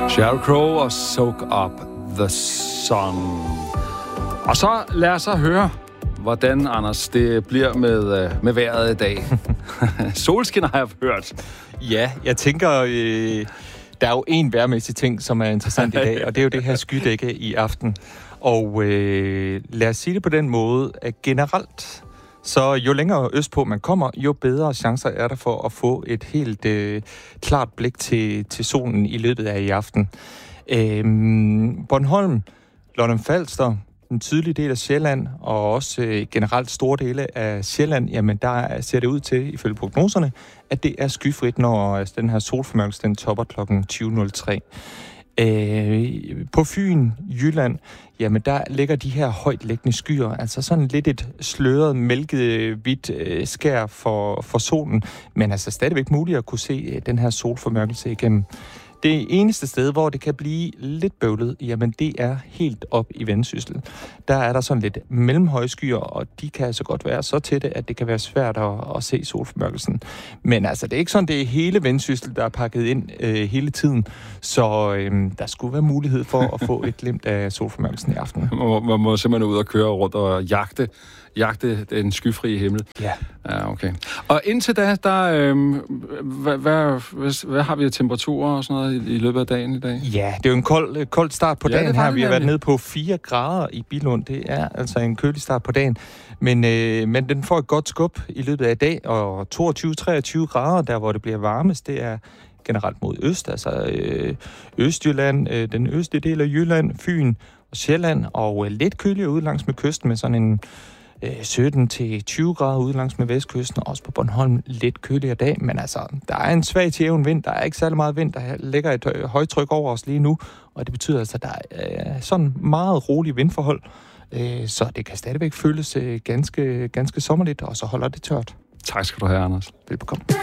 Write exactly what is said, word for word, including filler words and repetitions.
Sheryl Crow og Soak Up the Sun. Og så lad os så høre, hvordan, Anders, det bliver med, med vejret i dag. Solskin har jeg hørt. Ja, jeg tænker, øh, der er jo en vejrmæssig ting, som er interessant i dag, og det er jo det her skydække i aften. Og øh, lad os sige det på den måde, at generelt, så jo længere østpå man kommer, jo bedre chancer er der for at få et helt øh, klart blik til, til solen i løbet af i aften. Øh, Bornholm, Lolland-Falster, den sydlige del af Sjælland, og også øh, generelt store dele af Sjælland, jamen der ser det ud til, ifølge prognoserne, at det er skyfrit, når altså, den her solformørkelse, den topper klokken tyve nul tre. Øh, på Fyn, Jylland, jamen der ligger de her højt liggende skyer, altså sådan lidt et sløret, mælket, hvidt øh, skær for, for solen, men altså stadigvæk muligt at kunne se øh, den her solformørkelse igennem. Det eneste sted, hvor det kan blive lidt bøvlet, jamen det er helt op i Vendsyssel. Der er der sådan lidt mellemhøje skyer, og de kan altså godt være så tætte, at det kan være svært at, at se solformørkelsen. Men altså, det er ikke sådan, det er hele Vendsyssel, der er pakket ind øh, hele tiden. Så øh, der skulle være mulighed for at få et glimt af solformørkelsen i aften. Man må, man må simpelthen ud og køre rundt og jagte, jagte den skyfrie himmel. Ja. Ja, okay. Og indtil da, der, øh, hvad, hvad, hvad, hvad har vi af temperaturer og sådan noget i, i løbet af dagen i dag? Ja, det er jo en kold, kold start på ja, dagen her. Vi har været nemlig. nede på fire grader i Billund. Det er altså en kølig start på dagen. Men, øh, men den får et godt skub i løbet af i dag, og toogtyve til treogtyve grader, der hvor det bliver varmest, det er generelt mod øst, altså øh, Østjylland, øh, den østlige del af Jylland, Fyn og Sjælland, og øh, lidt køligere ud langs med kysten med sådan en sytten til tyve grader ude langs med vestkysten, og også på Bornholm lidt køligere dag, men altså, der er en svag til jævn vind, der er ikke særlig meget vind, der ligger et højtryk over os lige nu, og det betyder altså, at der er sådan meget rolige vindforhold, så det kan stadigvæk føles ganske, ganske sommerligt, og så holder det tørt. Tak skal du have, Anders. Velbekomme.